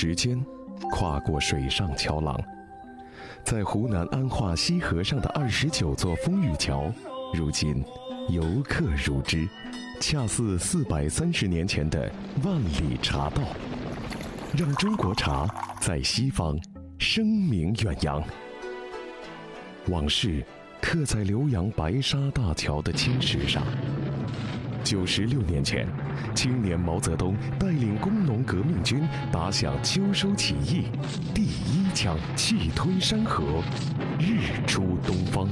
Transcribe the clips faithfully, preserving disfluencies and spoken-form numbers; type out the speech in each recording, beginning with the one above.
时间，跨过水上桥廊，在湖南安化西河上的二十九座风雨桥，如今游客如织，恰似四百三十年前的万里茶道，让中国茶在西方声名远扬。往事刻在浏阳白沙大桥的青石上。九十六年前，青年毛泽东带领工农革命军打响秋收起义第一枪，气吞山河，日出东方。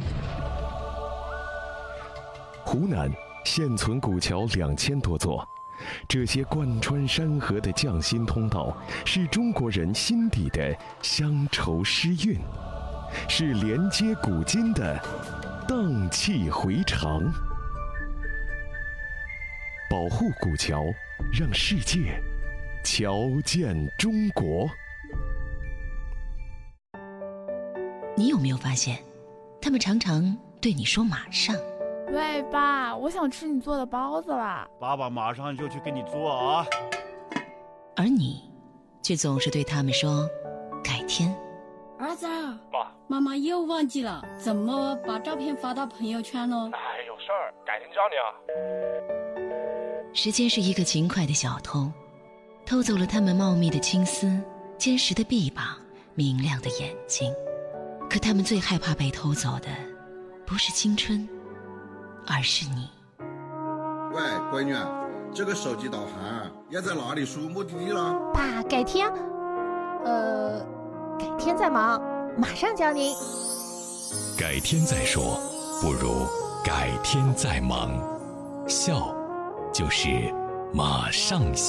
湖南现存古桥两千多座，这些贯穿山河的匠心通道，是中国人心底的乡愁诗韵，是连接古今的荡气回肠。保护古桥，让世界瞧见中国。 你有没有发现，他们常常对你说马上？ 喂，爸，我想吃你做的包子啦！ 爸爸马上就去给你做啊！ 而你却总是对他们说改天。 儿子， 爸， 妈妈又忘记了怎么把照片发到朋友圈呢？ 哎，有事儿，改天教你啊。 时间是一个勤快的小偷，偷走了他们茂密的青丝、坚实的臂膀、明亮的眼睛。可他们最害怕被偷走的，不是青春，而是你。 喂，闺女，这个手机导航要在哪里输目的地了？ 爸，改天，呃，改天再忙，马上教您。 改天再说，不如改天再忙。笑，就是马上笑。